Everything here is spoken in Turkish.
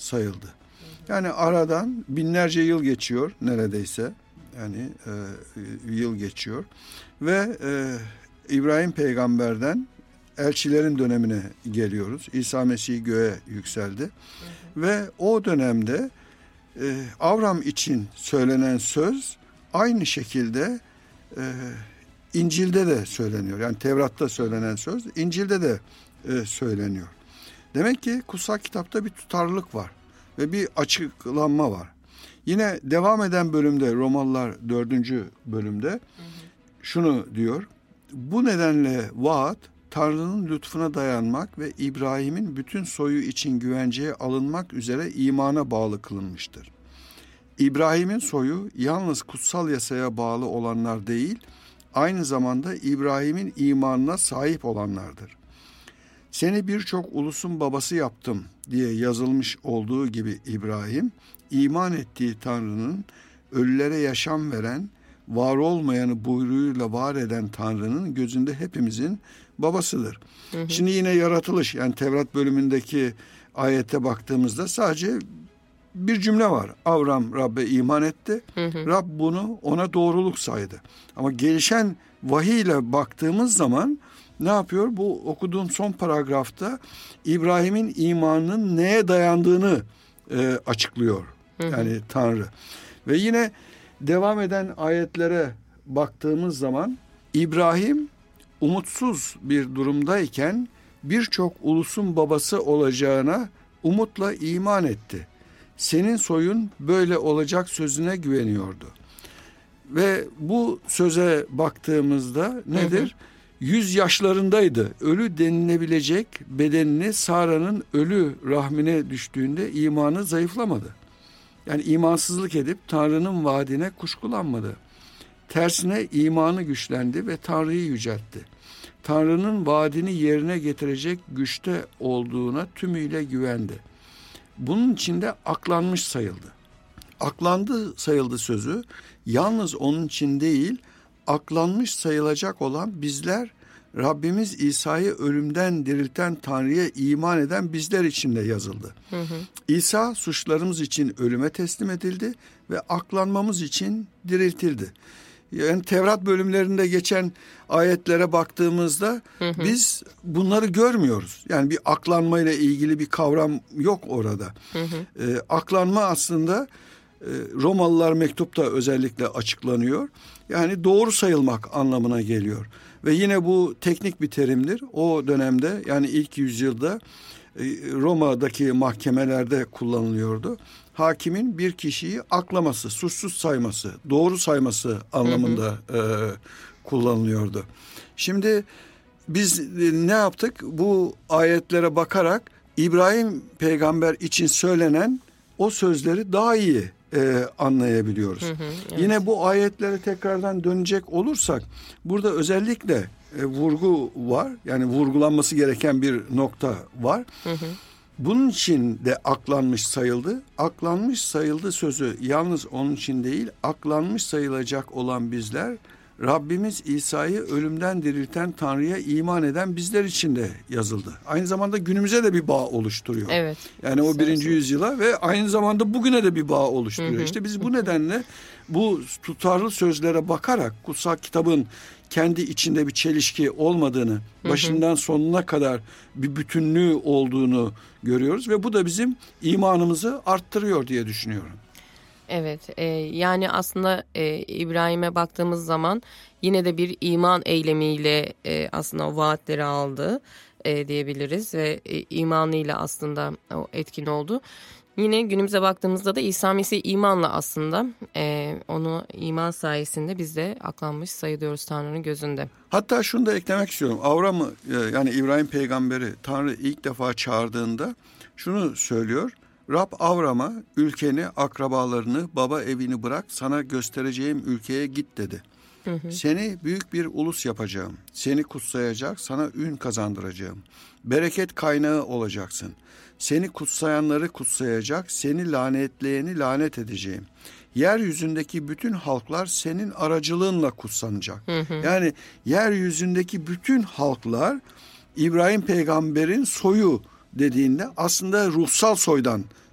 sayıldı. Yani aradan binlerce yıl geçiyor neredeyse. Yani yıl geçiyor. Ve İbrahim peygamberden elçilerin dönemine geliyoruz. İsa Mesih göğe yükseldi. Ve o dönemde Avram için söylenen söz aynı şekilde İncil'de de söyleniyor. Yani Tevrat'ta söylenen söz İncil'de de söyleniyor. Demek ki kutsal kitapta bir tutarlılık var ve bir açıklanma var. Yine devam eden bölümde, Romalılar 4. bölümde şunu diyor. Bu nedenle vaat Tanrı'nın lütfuna dayanmak ve İbrahim'in bütün soyu için güvenceye alınmak üzere imana bağlı kılınmıştır. İbrahim'in soyu yalnız kutsal yasaya bağlı olanlar değil, aynı zamanda İbrahim'in imanına sahip olanlardır. Seni birçok ulusun babası yaptım diye yazılmış olduğu gibi İbrahim, iman ettiği Tanrı'nın ölülere yaşam veren, var olmayanı buyruğuyla var eden Tanrı'nın gözünde hepimizin babasıdır. Şimdi yine yaratılış, yani Tevrat bölümündeki ayete baktığımızda sadece bir cümle var. Avram Rab'be iman etti. Rab bunu ona doğruluk saydı. Ama gelişen vahiy ile baktığımız zaman ne yapıyor? Bu okuduğum son paragrafta İbrahim'in imanının neye dayandığını açıklıyor. Yani Tanrı. Ve yine devam eden ayetlere baktığımız zaman İbrahim umutsuz bir durumdayken birçok ulusun babası olacağına umutla iman etti. Senin soyun böyle olacak sözüne güveniyordu. Ve bu söze baktığımızda nedir? 100 yaşlarındaydı. Ölü denilebilecek bedenini Sara'nın ölü rahmine düştüğünde imanı zayıflamadı. Yani imansızlık edip Tanrı'nın vaadine kuşkulanmadı. Tersine imanı güçlendi ve Tanrı'yı yüceltti. Tanrı'nın vaadini yerine getirecek güçte olduğuna tümüyle güvendi. Bunun için de aklanmış sayıldı. Aklandı sayıldı sözü yalnız onun için değil, aklanmış sayılacak olan bizler, Rabbimiz İsa'yı ölümden dirilten Tanrı'ya iman eden bizler için de yazıldı. İsa suçlarımız için ölüme teslim edildi ve aklanmamız için diriltildi. Yani Tevrat bölümlerinde geçen ayetlere baktığımızda biz bunları görmüyoruz. Yani bir aklanmayla ilgili bir kavram yok orada. Aklanma aslında Romalılar mektupta özellikle açıklanıyor. Yani doğru sayılmak anlamına geliyor. Ve yine bu teknik bir terimdir. O dönemde yani ilk yüzyılda Roma'daki mahkemelerde kullanılıyordu. Hakimin bir kişiyi aklaması, suçsuz sayması, doğru sayması anlamında kullanılıyordu. Şimdi biz ne yaptık? Bu ayetlere bakarak İbrahim peygamber için söylenen o sözleri daha iyi anlayabiliyoruz. Evet. Yine bu ayetlere tekrardan dönecek olursak burada özellikle vurgu var. Yani vurgulanması gereken bir nokta var. Bunun için de aklanmış sayıldı. Aklanmış sayıldı sözü yalnız onun için değil, aklanmış sayılacak olan bizler, Rabbimiz İsa'yı ölümden dirilten Tanrı'ya iman eden bizler için de yazıldı. Aynı zamanda günümüze de bir bağ oluşturuyor. Evet. Yani o 1. yüzyıla ve aynı zamanda bugüne de bir bağ oluşturuyor. İşte biz bu nedenle bu tutarlı sözlere bakarak kutsal kitabın kendi içinde bir çelişki olmadığını, başından sonuna kadar bir bütünlüğü olduğunu görüyoruz ve bu da bizim imanımızı arttırıyor diye düşünüyorum. Evet, yani aslında İbrahim'e baktığımız zaman yine de bir iman eylemiyle aslında o vaatleri aldı diyebiliriz ve imanıyla aslında o etkin oldu. Yine günümüze baktığımızda da İsa Mesih imanla aslında onu iman sayesinde biz de aklanmış sayılıyoruz Tanrı'nın gözünde. Hatta şunu da eklemek istiyorum. Avram'ı yani İbrahim peygamberi Tanrı ilk defa çağırdığında şunu söylüyor. Rab Avram'a ülkeni, akrabalarını, baba evini bırak, sana göstereceğim ülkeye git dedi. Seni büyük bir ulus yapacağım. Seni kutsayacak, sana ün kazandıracağım. Bereket kaynağı olacaksın. Seni kutsayanları kutsayacak, seni lanetleyeni lanet edeceğim. Yeryüzündeki bütün halklar senin aracılığınla kutsanacak. Yani yeryüzündeki bütün halklar İbrahim peygamberin soyu dediğinde aslında ruhsal soydan